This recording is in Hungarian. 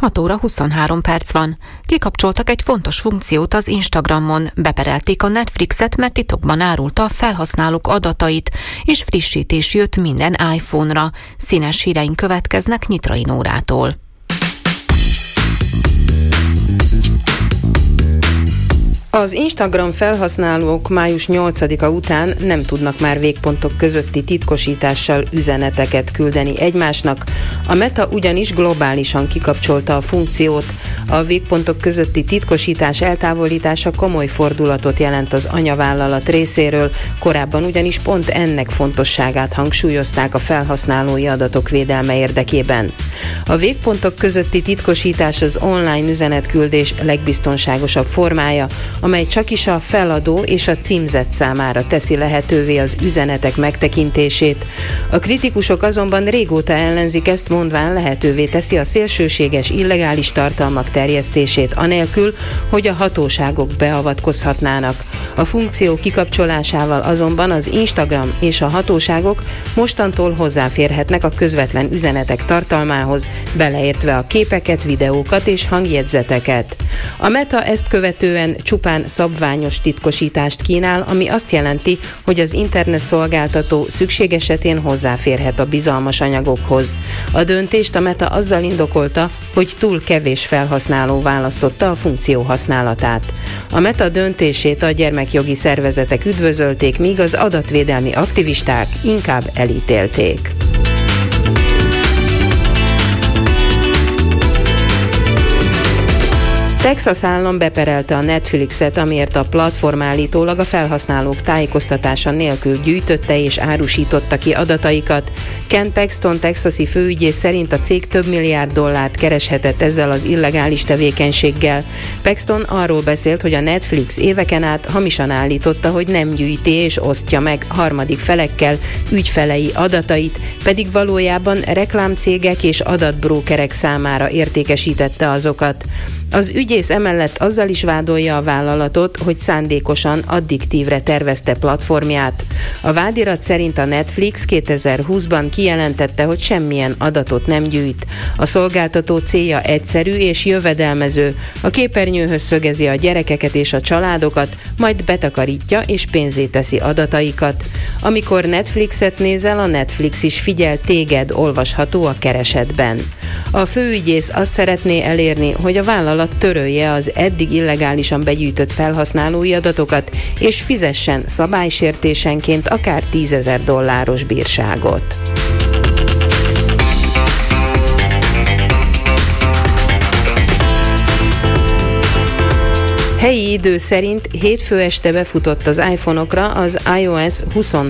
6 óra 23 perc van. Kikapcsoltak egy fontos funkciót az Instagramon. Beperelték a Netflixet, mert titokban árulta a felhasználók adatait, és frissítés jött minden iPhone-ra. Színes híreink következnek Nyitrai Nórától. Az Instagram felhasználók május 8-a után nem tudnak már végpontok közötti titkosítással üzeneteket küldeni egymásnak. A Meta ugyanis globálisan kikapcsolta a funkciót. A végpontok közötti titkosítás eltávolítása komoly fordulatot jelent az anyavállalat részéről. Korábban ugyanis pont ennek fontosságát hangsúlyozták a felhasználói adatok védelme érdekében. A végpontok közötti titkosítás az online üzenetküldés legbiztonságosabb formája, amely csakis a feladó és a címzett számára teszi lehetővé az üzenetek megtekintését. A kritikusok azonban régóta ellenzik ezt, mondván lehetővé teszi a szélsőséges illegális tartalmak terjesztését anélkül, hogy a hatóságok beavatkozhatnának. A funkció kikapcsolásával azonban az Instagram és a hatóságok mostantól hozzáférhetnek a közvetlen üzenetek tartalmához, beleértve a képeket, videókat és hangjegyzeteket. A Meta ezt követően csupán szabványos titkosítást kínál, ami azt jelenti, hogy az internetszolgáltató szükség esetén hozzáférhet a bizalmas anyagokhoz. A döntést a Meta azzal indokolta, hogy túl kevés felhasználó választotta a funkció használatát. A Meta döntését a gyermekjogi szervezetek üdvözölték, míg az adatvédelmi aktivisták inkább elítélték. Texas állam beperelte a Netflixet, amiért a platform állítólag a felhasználók tájékoztatása nélkül gyűjtötte és árusította ki adataikat. Ken Paxton texasi főügyész szerint a cég több milliárd dollárt kereshetett ezzel az illegális tevékenységgel. Paxton arról beszélt, hogy a Netflix éveken át hamisan állította, hogy nem gyűjti és osztja meg harmadik felekkel ügyfelei adatait, pedig valójában reklámcégek és adatbrókerek számára értékesítette azokat. Az ügyész emellett azzal is vádolja a vállalatot, hogy szándékosan addiktívre tervezte platformját. A vádirat szerint a Netflix 2020-ban kijelentette, hogy semmilyen adatot nem gyűjt. A szolgáltató célja egyszerű és jövedelmező. A képernyőhöz szögezi a gyerekeket és a családokat, majd betakarítja és pénzé teszi adataikat. Amikor Netflixet nézel, a Netflix is figyel téged, olvasható a keresetben. A főügyész azt szeretné elérni, hogy a vállalat törölje az eddig illegálisan begyűjtött felhasználói adatokat, és fizessen szabálysértésenként akár $10,000 bírságot. Helyi idő szerint hétfő este befutott az iPhone-okra az iOS 23